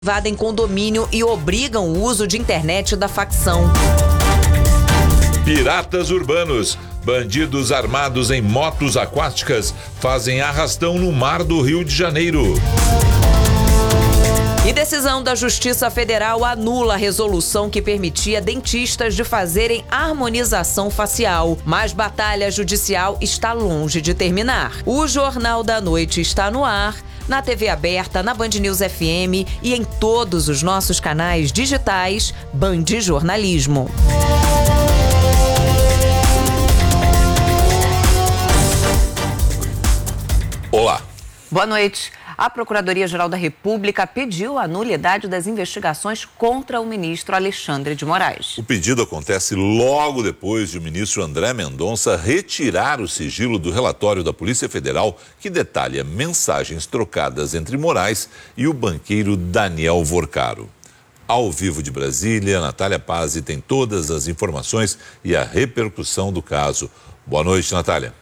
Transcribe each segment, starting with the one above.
Invadem condomínio e obrigam o uso de internet da facção. Piratas urbanos. Bandidos armados em motos aquáticas fazem arrastão no mar do Rio de Janeiro. E decisão da Justiça Federal anula a resolução que permitia dentistas de fazerem harmonização facial. Mas batalha judicial está longe de terminar. O Jornal da Noite está no ar, na TV aberta, na Band News FM e em todos os nossos canais digitais Band Jornalismo. Olá. Boa noite. A Procuradoria-Geral da República pediu a nulidade das investigações contra o ministro Alexandre de Moraes. O pedido acontece logo depois de o ministro André Mendonça retirar o sigilo do relatório da Polícia Federal que detalha mensagens trocadas entre Moraes e o banqueiro Daniel Vorcaro. Ao vivo de Brasília, Natália Pazzi tem todas as informações e a repercussão do caso. Boa noite, Natália.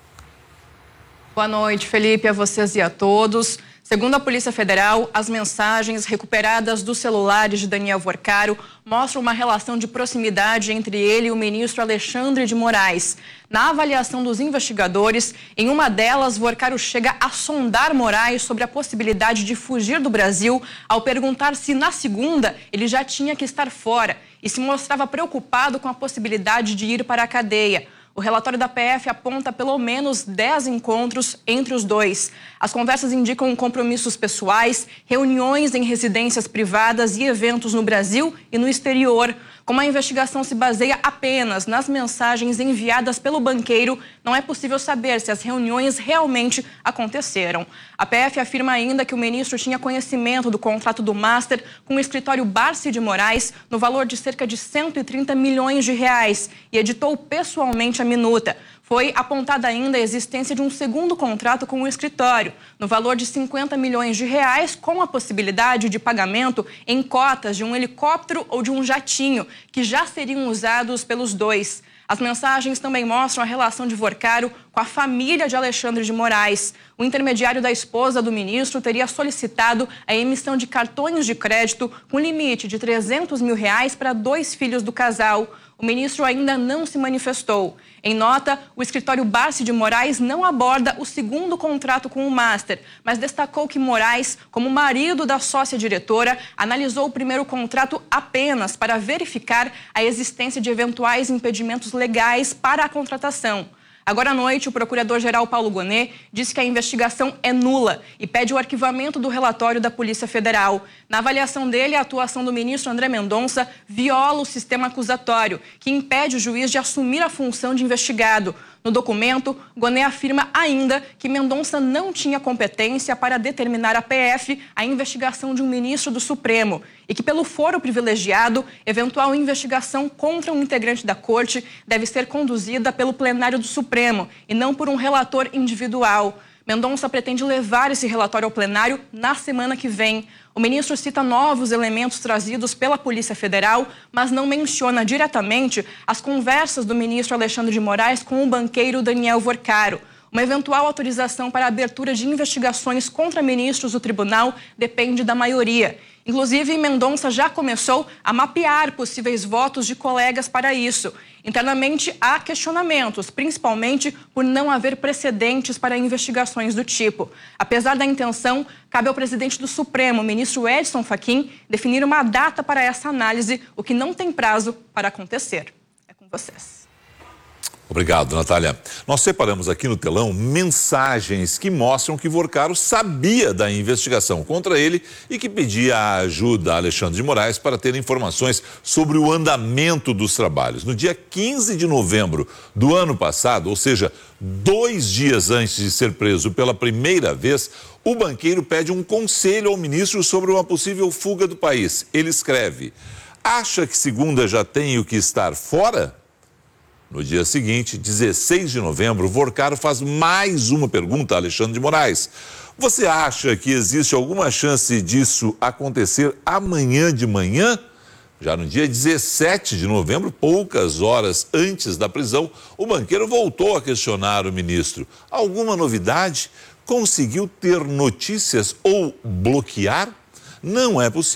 Boa noite, Felipe, a vocês e a todos. Segundo a Polícia Federal, as mensagens recuperadas dos celulares de Daniel Vorcaro mostram uma relação de proximidade entre ele e o ministro Alexandre de Moraes. Na avaliação dos investigadores, em uma delas, Vorcaro chega a sondar Moraes sobre a possibilidade de fugir do Brasil, ao perguntar se, na segunda, ele já tinha que estar fora e se mostrava preocupado com a possibilidade de ir para a cadeia. O relatório da PF aponta pelo menos 10 encontros entre os dois. As conversas indicam compromissos pessoais, reuniões em residências privadas e eventos no Brasil e no exterior. Como a investigação se baseia apenas nas mensagens enviadas pelo banqueiro, não é possível saber se as reuniões realmente aconteceram. A PF afirma ainda que o ministro tinha conhecimento do contrato do Master com o escritório Barsi de Moraes no valor de cerca de 130 milhões de reais e editou pessoalmente a minuta. Foi apontada ainda a existência de um segundo contrato com o escritório, no valor de 50 milhões de reais, com a possibilidade de pagamento em cotas de um helicóptero ou de um jatinho, que já seriam usados pelos dois. As mensagens também mostram a relação de Vorcaro com a família de Alexandre de Moraes. O intermediário da esposa do ministro teria solicitado a emissão de cartões de crédito com limite de 300 mil reais para 2 filhos do casal. O ministro ainda não se manifestou. Em nota, o escritório Barsi de Moraes não aborda o segundo contrato com o Master, mas destacou que Moraes, como marido da sócia-diretora, analisou o primeiro contrato apenas para verificar a existência de eventuais impedimentos legais para a contratação. Agora à noite, o procurador-geral Paulo Gonet disse que a investigação é nula e pede o arquivamento do relatório da Polícia Federal. Na avaliação dele, a atuação do ministro André Mendonça viola o sistema acusatório, que impede o juiz de assumir a função de investigado. No documento, Gonet afirma ainda que Mendonça não tinha competência para determinar à PF a investigação de um ministro do Supremo e que, pelo foro privilegiado, eventual investigação contra um integrante da Corte deve ser conduzida pelo plenário do Supremo e não por um relator individual. Mendonça pretende levar esse relatório ao plenário na semana que vem. O ministro cita novos elementos trazidos pela Polícia Federal, mas não menciona diretamente as conversas do ministro Alexandre de Moraes com o banqueiro Daniel Vorcaro. Uma eventual autorização para a abertura de investigações contra ministros do tribunal depende da maioria. Inclusive, Mendonça já começou a mapear possíveis votos de colegas para isso. Internamente, há questionamentos, principalmente por não haver precedentes para investigações do tipo. Apesar da intenção, cabe ao presidente do Supremo, ministro Edson Fachin, definir uma data para essa análise, o que não tem prazo para acontecer. É com vocês. Obrigado, Natália. Nós separamos aqui no telão mensagens que mostram que Vorcaro sabia da investigação contra ele e que pedia a ajuda a Alexandre de Moraes para ter informações sobre o andamento dos trabalhos. No dia 15 de novembro do ano passado, ou seja, 2 dias antes de ser preso pela primeira vez, o banqueiro pede um conselho ao ministro sobre uma possível fuga do país. Ele escreve: acha que segunda já tenho que estar fora? No dia seguinte, 16 de novembro, Vorcaro faz mais uma pergunta a Alexandre de Moraes. Você acha que existe alguma chance disso acontecer amanhã de manhã? Já no dia 17 de novembro, poucas horas antes da prisão, o banqueiro voltou a questionar o ministro. Alguma novidade? Conseguiu ter notícias ou bloquear? Não é possível.